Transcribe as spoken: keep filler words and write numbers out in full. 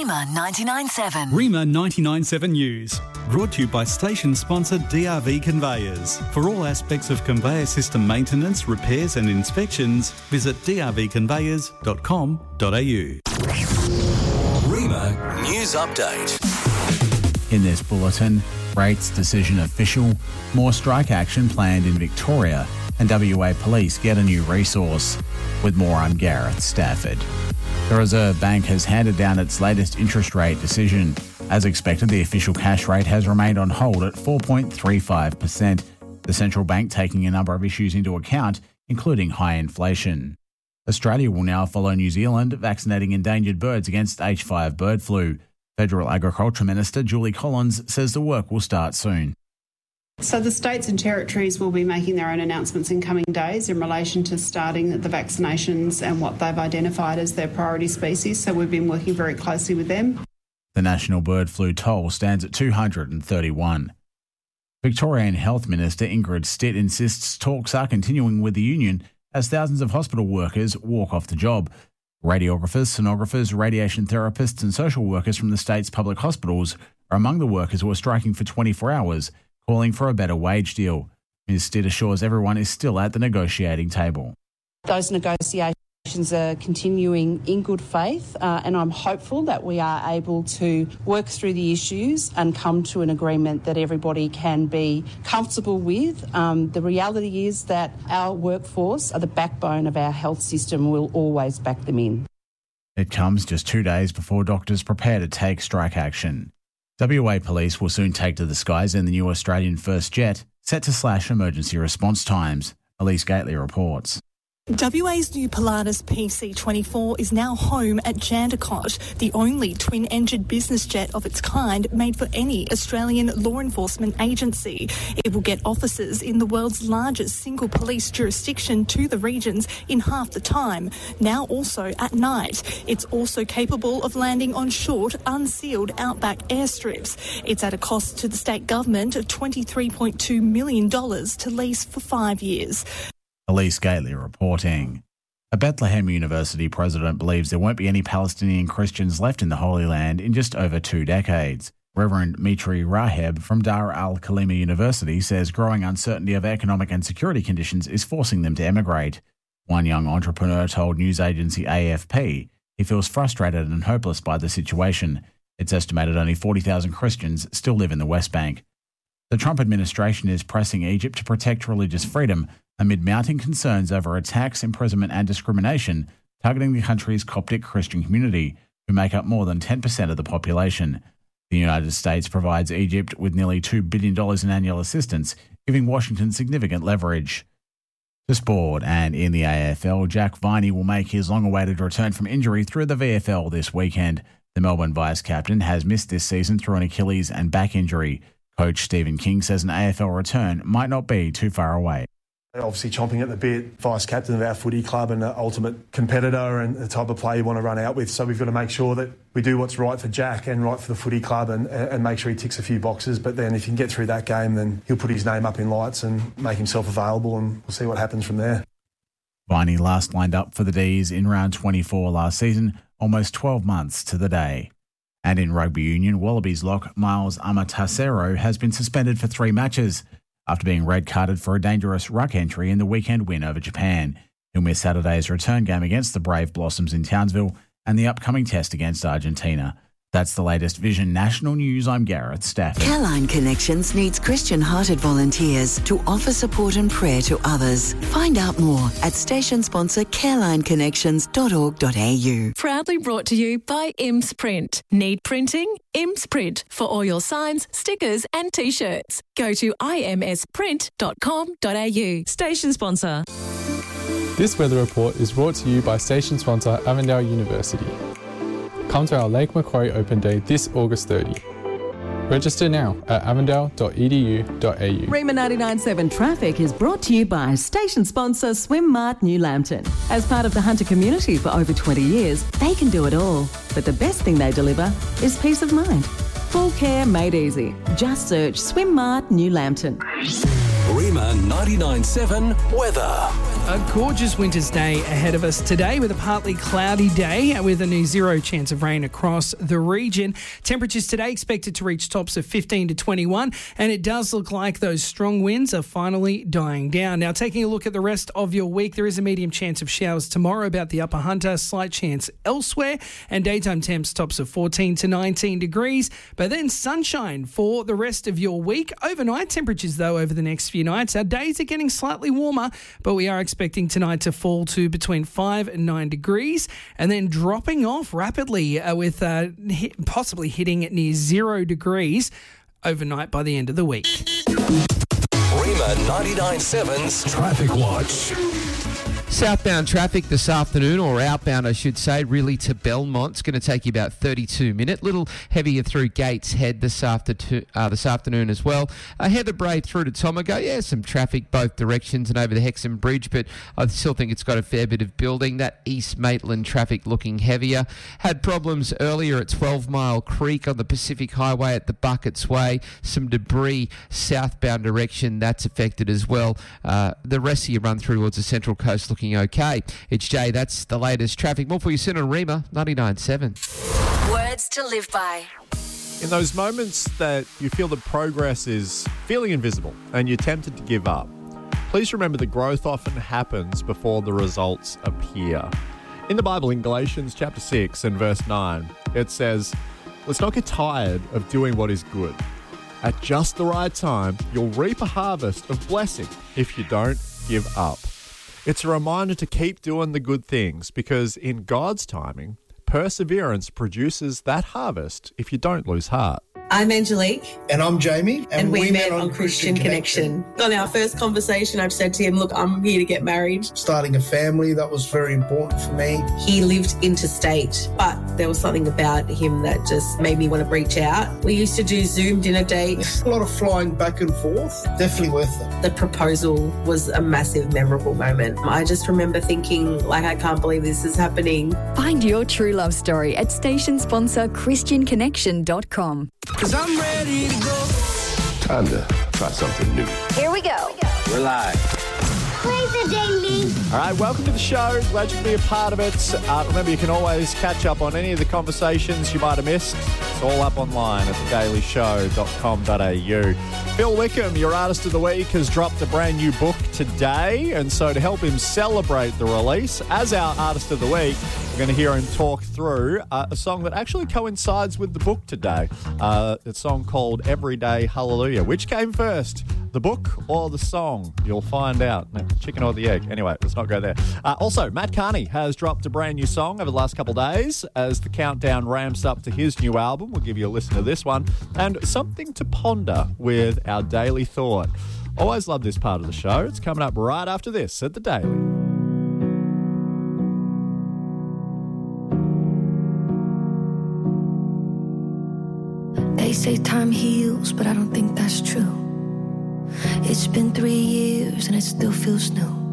Rima ninety-nine point seven. Rima ninety-nine point seven News. Brought to you by station sponsor D R V Conveyors. For all aspects of conveyor system maintenance, repairs and inspections, visit d r v conveyors dot com dot a u. Rima News Update. In this bulletin, rates decision official, more strike action planned in Victoria, and W A Police get a new resource. With more, I'm Gareth Stafford. The Reserve Bank has handed down its latest interest rate decision. As expected, the official cash rate has remained on hold at four point three five percent, the central bank taking a number of issues into account, including high inflation. Australia will now follow New Zealand, vaccinating endangered birds against H five bird flu. Federal Agriculture Minister Julie Collins says the work will start soon. So the states and territories will be making their own announcements in coming days in relation to starting the vaccinations and what they've identified as their priority species. So we've been working very closely with them. The national bird flu toll stands at two hundred thirty-one. Victorian Health Minister Ingrid Stitt insists talks are continuing with the union as thousands of hospital workers walk off the job. Radiographers, sonographers, radiation therapists and social workers from the state's public hospitals are among the workers who are striking for twenty-four hours, calling for a better wage deal. Miz Stitt assures everyone is still at the negotiating table. Those negotiations are continuing in good faith, uh, and I'm hopeful that we are able to work through the issues and come to an agreement that everybody can be comfortable with. Um, the reality is that our workforce are the backbone of our health system. We'll always back them in. It comes just two days before doctors prepare to take strike action. W A Police will soon take to the skies in the new Australian First Jet, set to slash emergency response times. Elise Gately reports. W A's new Pilatus P C twenty-four is now home at Jandakot, the only twin-engined business jet of its kind made for any Australian law enforcement agency. It will get officers in the world's largest single police jurisdiction to the regions in half the time, now also at night. It's also capable of landing on short, unsealed outback airstrips. It's at a cost to the state government of twenty-three point two million dollars to lease for five years. Elise Gately reporting. A Bethlehem University president believes there won't be any Palestinian Christians left in the Holy Land in just over two decades. Reverend Mitri Raheb from Dar al-Khalima University says growing uncertainty of economic and security conditions is forcing them to emigrate. One young entrepreneur told news agency A F P he feels frustrated and hopeless by the situation. It's estimated only forty thousand Christians still live in the West Bank. The Trump administration is pressing Egypt to protect religious freedom amid mounting concerns over attacks, imprisonment and discrimination targeting the country's Coptic Christian community, who make up more than ten percent of the population. The United States provides Egypt with nearly two billion dollars in annual assistance, giving Washington significant leverage. To sport, and in the A F L, Jack Viney will make his long-awaited return from injury through the V F L this weekend. The Melbourne vice-captain has missed this season through an Achilles and back injury. Coach Stephen King says an A F L return might not be too far away. Obviously chomping at the bit, vice-captain of our footy club and an ultimate competitor and the type of player you want to run out with. So we've got to make sure that we do what's right for Jack and right for the footy club and, and make sure he ticks a few boxes. But then if he can get through that game, then he'll put his name up in lights and make himself available, and we'll see what happens from there. Viney last lined up for the D's in round twenty-four last season, almost twelve months to the day. And in rugby union, Wallabies lock Miles Amatasero has been suspended for three matches after being red-carded for a dangerous ruck entry in the weekend win over Japan. He'll miss Saturday's return game against the Brave Blossoms in Townsville and the upcoming test against Argentina. That's the latest Vision National News. I'm Gareth Stafford. Careline Connections needs Christian-hearted volunteers to offer support and prayer to others. Find out more at station sponsor careline connections dot org dot a u. Proudly brought to you by Imps Print. Need printing? Imps Print for all your signs, stickers and T-shirts. Go to i m s print dot com dot a u. Station sponsor. This weather report is brought to you by station sponsor Avondale University. Come to our Lake Macquarie Open Day this August thirtieth. Register now at avondale dot e d u dot a u. Rima ninety-nine point seven Traffic is brought to you by station sponsor SwimMart New Lambton. As part of the Hunter community for over twenty years, they can do it all. But the best thing they deliver is peace of mind. Full care made easy. Just search SwimMart New Lambton. Rima ninety-nine point seven Weather. A gorgeous winter's day ahead of us today with a partly cloudy day with a near zero chance of rain across the region. Temperatures today expected to reach tops of fifteen to twenty-one, and it does look like those strong winds are finally dying down. Now, taking a look at the rest of your week, there is a medium chance of showers tomorrow about the Upper Hunter, slight chance elsewhere, and daytime temps tops of fourteen to nineteen degrees, but then sunshine for the rest of your week. Overnight temperatures, though, over the next few nights, our days are getting slightly warmer, but we are expecting tonight to fall to between five and nine degrees and then dropping off rapidly uh, with uh, hit, possibly hitting at near zero degrees overnight by the end of the week. Rima ninety-nine point seven's Traffic Watch. Southbound traffic this afternoon, or outbound I should say, really to Belmont. It's going to take you about thirty-two minutes. Little heavier through Gateshead this, after to, uh, this afternoon as well. Uh, Heather Brae through to Tomago. Yeah, some traffic both directions and over the Hexham Bridge, but I still think it's got a fair bit of building. That East Maitland traffic looking heavier. Had problems earlier at twelve Mile Creek on the Pacific Highway at the Buckets Way. Some debris southbound direction, that's affected as well. Uh, the rest of your run through towards the Central Coast looking okay. It's Jay, that's the latest traffic. More for you soon on Rima ninety-nine point seven. Words to live by. In those moments that you feel that progress is feeling invisible and you're tempted to give up, please remember that growth often happens before the results appear. In the Bible, in Galatians chapter six and verse nine, it says, "Let's not get tired of doing what is good. At just the right time, you'll reap a harvest of blessing if you don't give up." It's a reminder to keep doing the good things, because in God's timing, perseverance produces that harvest if you don't lose heart. I'm Angelique. And I'm Jamie. And, and we, we met, met on Christian, Christian Connection. Connection. On our first conversation, I've said to him, look, I'm here to get married. Starting a family, that was very important for me. He lived interstate, but there was something about him that just made me want to reach out. We used to do Zoom dinner dates. A lot of flying back and forth. Definitely worth it. The proposal was a massive, memorable moment. I just remember thinking, like, I can't believe this is happening. Find your true love story at station sponsor christian connection dot com. Cause I'm ready to go. Time to try something new. Here we go. We're live. Play the daily. All right, welcome to the show. Glad you can be a part of it. Uh, remember, you can always catch up on any of the conversations you might have missed. It's all up online at the daily show dot com dot a u. Phil Wickham, your Artist of the Week, has dropped a brand new book today. And so to help him celebrate the release, as our Artist of the Week, we're going to hear him talk through uh, a song that actually coincides with the book today. Uh, a song called Everyday Hallelujah. Which came first, the book or the song? You'll find out. No, chicken or the egg. Anyway, let's not go there. Uh, also, Matt Carney has dropped a brand new song over the last couple of days as the countdown ramps up to his new album. We'll give you a listen to this one. And something to ponder with our Daily Thought. Always love this part of the show. It's coming up right after this at The Daily. They say time heals, but I don't think that's true. It's been three years and it still feels new.